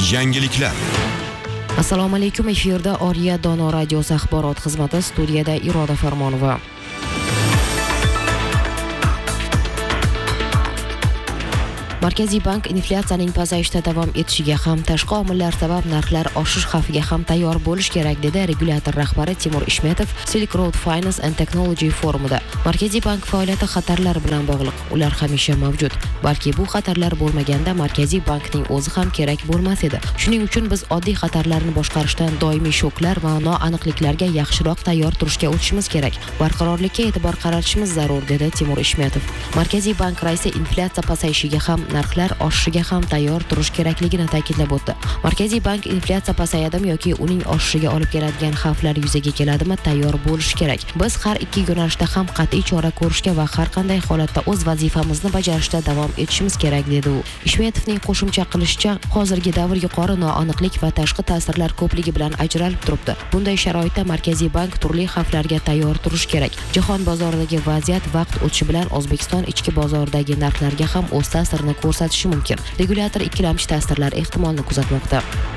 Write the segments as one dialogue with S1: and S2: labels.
S1: Yangiliklar.
S2: Assalomu alaykum, efirda Oriya Dono radiosi axborot xizmati, studiyada Iroda Farmonova. Markaziy bank inflyatsiyaning pasayishda davom etishiga ham, tashqi omillar sabab narxlar oshish xavfiga ham tayyor bo'lish kerak, dedi regulyator rahbari Timur Ishmetov Silk Road Finance and Technology forumida. Markaziy bank faoliyati xatarlar bilan bog'liq. Ular hamisha mavjud. Balki bu xatarlar bo'lmaganda Markaziy bankning o'zi ham kerak bo'lmas edi. Shuning uchun biz oddiy xatarlarni boshqarishdan doimiy shoklar va noaniqliklarga yaxshiroq tayyor turishga o'tishimiz kerak. Barqarorlikka e'tibor qaratishimiz zarur, dedi Timur Ishmetov. Markaziy bank raisi inflyatsiya pasayishiga ham, narxlar oshishiga ham tayyor turish kerakligini ta'kidlab o'tdi. Markaziy bank inflyatsiya pasayadimi yoki uning oshishiga olib keladigan xavflar yuzaga keladimi, tayyor bo'lish kerak. Biz har ikki yo'nalishda ham qat'iy chora ko'rishga va har qanday holatda o'z vazifamizni bajarishda davom etishimiz kerak, dedi u. Ishmetovning qo'shimcha qilishicha, hozirgi davr yuqori noaniqlik va tashqi ta'sirlar ko'pligi bilan ajralib turibdi. Bunday sharoitda Markaziy bank turli xavflarga tayyor turish kerak. Jahon bozoridagi vaziyat vaqt o'tishi bilan O'zbekiston ichki bozoridagi narxlarga ham o'z ta'sirini ko'rsatishi mumkin. Regulyator ikkilamchi ta'sirlar ehtimolini kuzatmoqda.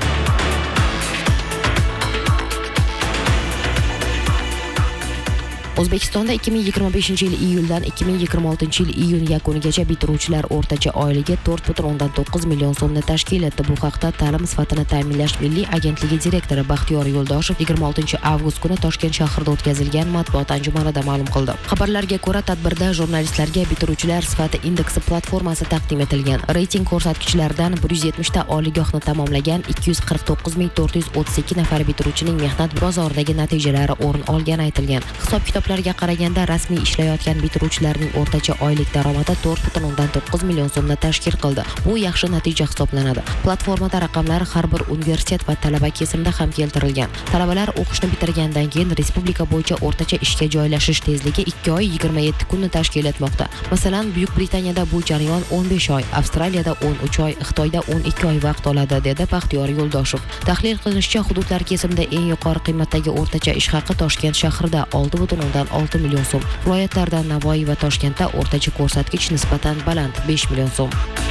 S2: O'zbekistonda 2025-yil iyuldan 2026-yil iyun yakunigacha bitiruvchilar o'rtacha oyligi 4,9 million so'mni tashkil etdi. Bu haqda Ta'lim sifatini ta'minlash milliy agentligi direktori Baxtiyor Yo'ldoshev 26-avgust kuni Toshkent shahrida o'tkazilgan matbuot anjumanida ma'lum qildi. Xabarlarga ko'ra, tadbirda jurnalistlarga bitiruvchilar sifati indeksi platformasi taqdim etilgan. Reyting ko'rsatkichlaridan 170 ta oliygohni tamomlagan 249,432 nafar bitiruvchining mehnat bozoridagi natijalari o'rin olgani aytilgan. Hisob-kitob qaraganda rasmiy ishlayotgan bitiruvchilarning o'rtacha oylik daromadi 4,9 million so'mni tashkil qildi. Bu yaxshi natija hisoblanadi. Platformada raqamlar har bir universitet va talaba kesimida ham keltirilgan. Talabalar o'qishni bitirgandan keyin respublika bo'yicha o'rtacha ishga joylashish tezligi 2 oy 27 kunni tashkil etmoqda. Masalan, Buyuk Britaniyada bu jarayon 15 oy, Avstraliyada 13 oy, Xitoyda 12 oy vaqt oladi, dedi Baxtiyor Yo'ldoshev. Tahlil qilinishicha, hududlar kesimida eng yuqori qiymatdagi o'rtacha ish haqi Toshkent shahrida 6,6 million so'm. Viloyatlarda Navoiy va Toshkentda o'rtacha ko'rsatkich nisbatan baland 5 million so'm.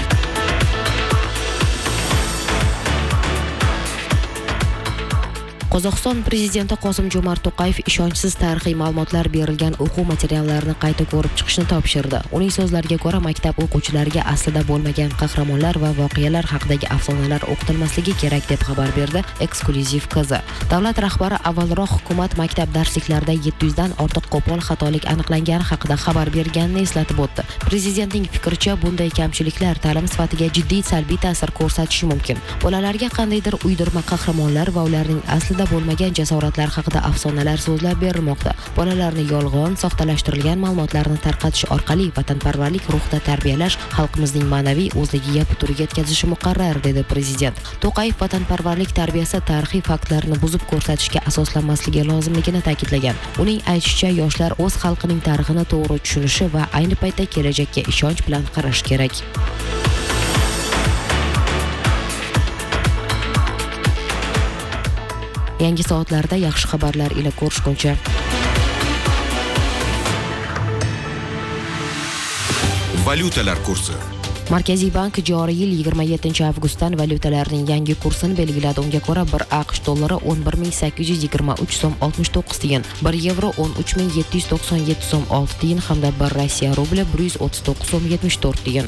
S2: Qozog'iston prezidenti Qosim-Jomart To'qayev ishonchsiz tarixiy ma'lumotlar berilgan o'quv materiallarini qayta ko'rib chiqishni topshirdi. Uning so'zlariga ko'ra, maktab o'quvchilariga aslida bo'lmagan qahramonlar va voqealar haqidagi afsonalar o'qitilmasligi kerak, deb xabar berdi Eksklyuziv KZ. Davlat rahbari avvalroq hukumat maktab darsliklarida 700 dan ortiq qo'pol xatolik aniqlangani haqida xabar berganini eslatib o'tdi. Prezidentning fikricha, bunday kamchiliklar ta'lim sifatiga jiddiy salbiy ta'sir ko'rsatishi mumkin. Bolalarga qandaydir uydirma qahramonlar va ularning aslida bo'lmagan jasoratlar haqida afsonalar so'zlab berilmoqda. Bolalarni yolg'on, soxtalashtirilgan ma'lumotlarni tarqatish orqali vatanparvarlik ruhida tarbiyalash xalqimizning ma'naviy o'zligiga putur yetkazishi muqarrar, dedi prezident. To'qayev vatanparvarlik tarbiyasi tarixiy faktlarni buzib ko'rsatishga asoslanmasligi lozimligini ta'kidlagan. Uning aytishicha, yoshlar o'z xalqining tarixini to'g'ri tushunishi va ayni paytda kelajakka ishonch bilan qarash kerak. Yangi soatlarda yaxshi xabarlar ila ko'rishguncha.
S1: Valyutalar kursi.
S2: Markaziy bank joriy yil 27-avgustdan valyutalarning yangi kursini belgiladi. Unga ko'ra, 1 AQSh dollari 11,823 so'm 69 tiyin, 1 yevro 13,797 so'm 6 tiyin hamda 1 Rossiya rubli 139 so'm 74 tiyin.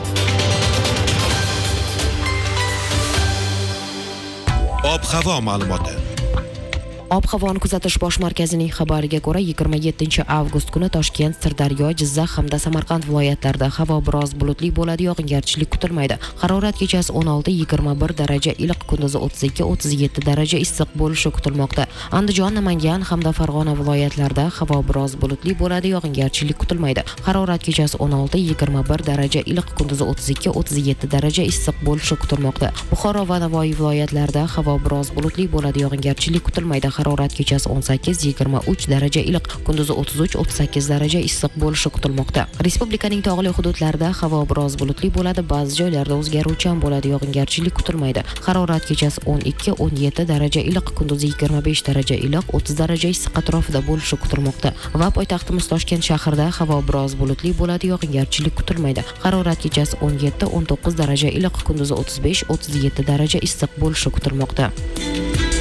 S1: Ob-havo ma'lumoti.
S2: Ob-havoni kuzatish bosh markazining xabariga ko'ra, 27-avgust kuni Toshkent, Sirdaryo, Jizzax hamda Samarqand viloyatlarida havo biroz bulutli bo'ladi, yog'ingarchilik kutilmaydi. Harorat kechasi 16-21 daraja iliq, kunduzi 32-37 daraja issiq bo'lishi kutilmoqda. Andijon, Namangan hamda Farg'ona viloyatlarida havo biroz bulutli bo'ladi, yog'ingarchilik kutilmaydi. Harorat kechasi 16-21 daraja iliq, kunduzi 32-37 daraja issiq bo'lishi kutilmoqda. Buxoro va Navoiy viloyatlarida havo biroz bulutli bo'ladi, yog'ingarchilik kutilmaydi. harorat kechasi 18-23 daraja iliq, kunduzi 33-38 daraja issiq bo'lishi kutilmoqda. Respublikaning tog'li hududlarida havo biroz bulutli bo'ladi, ba'zi joylarda o'zgaruvchan bo'ladi, yog'ingarchilik kutilmaydi. Harorat kechasi 12-17 daraja iliq, kunduzi 25 daraja iliq, 30 daraja issiq atrofida bo'lishi kutilmoqda. Va poytaxtimiz Toshkent shahrida havo biroz bulutli bo'ladi, yog'ingarchilik kutilmaydi. Harorat kechasi 17-19 daraja iliq, kunduzi 35-37 daraja issiq bo'lishi kutilmoqda.